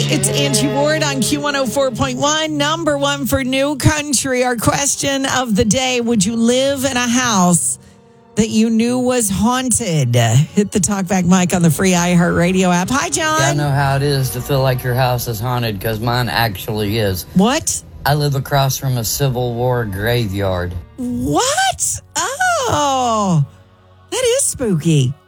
It's Angie Ward on Q104.1, number one for New Country. Our question of the day, would you live in a house that you knew was haunted? Hit the talkback mic on the free iHeartRadio app. Hi, John. Yeah, I know how it is to feel like your house is haunted because mine actually is. What? I live across from a Civil War graveyard. What? Oh, that is spooky.